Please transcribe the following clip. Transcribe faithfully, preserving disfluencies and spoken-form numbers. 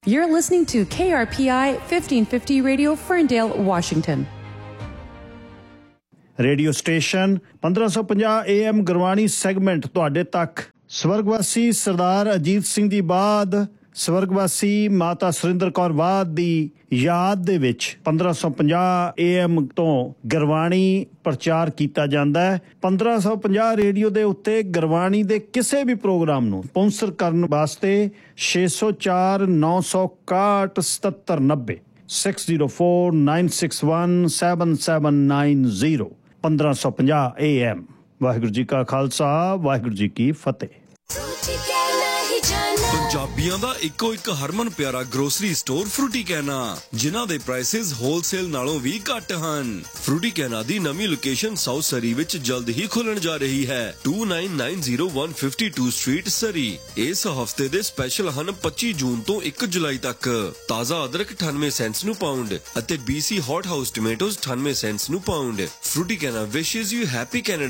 You're listening to K R P I fifteen fifty Radio, Ferndale, Washington. Radio station ਪੰਦਰਾਂ ਸੌ ਪੰਜਾਹ A M Gurbani segment ਤੁਹਾਡੇ ਤੱਕ। ਸਵਰਗਵਾਸੀ ਸਰਦਾਰ ਅਜੀਤ ਸਿੰਘ ਦੀ ਬਾਦ ਸਵਰਗਵਾਸੀ ਮਾਤਾ ਸੁਰਿੰਦਰ ਕੌਰ ਬਾਦ ਦੀ ਯਾਦ ਦੇ ਵਿੱਚ ਪੰਦਰਾਂ ਸੌ ਪੰਜਾਹ ਏ ਐਮ ਤੋਂ ਗੁਰਬਾਣੀ ਪ੍ਰਚਾਰ ਕੀਤਾ ਜਾਂਦਾ ਹੈ। ਪੰਦਰਾਂ ਸੌ ਪੰਜਾਹ ਰੇਡੀਓ ਦੇ ਉੱਤੇ ਗੁਰਬਾਣੀ ਦੇ ਕਿਸੇ ਵੀ ਪ੍ਰੋਗਰਾਮ ਨੂੰ ਸਪਾਂਸਰ ਕਰਨ ਵਾਸਤੇ ਛੇ ਸੌ ਚਾਰ ਨੌ ਸੌ ਇਕਾਹਠ ਸਤੱਤਰ ਨੱਬੇ six zero four nine six one seven seven nine zero ਪੰਦਰਾਂ ਸੌ ਪੰਜਾਹ ਏ ਐਮ। ਵਾਹਿਗੁਰੂ ਜੀ ਕਾ ਖਾਲਸਾ, ਵਾਹਿਗੁਰੂ ਜੀ ਕੀ ਫਤਿਹ। ਪੰਜਾਬੀਆਂ ਦਾ ਇੱਕੋ ਇੱਕ ਹਰਮਨ ਪਿਆਰਾ ਗਰੋਸਰੀ ਸਟੋਰ ਫਰੂਟੀ ਕੈਨਾ, ਜਿਨ੍ਹਾਂ ਦੇ ਪ੍ਰਾਈਸਿਸ ਹੋਲਸੇਲ ਨਾਲੋਂ ਵੀ ਘੱਟ ਹਨ। ਫਰੂਟੀ ਕੈਨਾ ਦੀ ਨਵੀਂ ਲੋਕੇਸ਼ਨ ਸਾਊਥ ਸਰੀ ਵਿੱਚ ਜਲਦ ਹੀ ਖੁੱਲਣ ਜਾ ਰਹੀ ਹੈ। To nine nine zero one fifty two street ਸਰੀ। ਇਸ ਹਫਤੇ ਦੇ ਸਪੈਸ਼ਲ ਹਨ ਪੱਚੀ ਜੂਨ ਤੋਂ ਇੱਕ ਜੁਲਾਈ ਤੱਕ। ਤਾਜ਼ਾ ਅਦਰਕ ਅਠਾਨਵੇਂ ਸੈਂਟਸ ਨੂੰ ਪਾਉਂਡ ਅਤੇ ਬੀਸੀ ਹੌਟ ਹਾਊਸ ਟਮੈਟੋਜ਼ ਅਠਾਨਵੇਂ ਸੈਂਟਸ ਨੂੰ pound. Frooti ਕੈਨਾ ਵਿਸ਼ੇਜ਼ you happy Canada.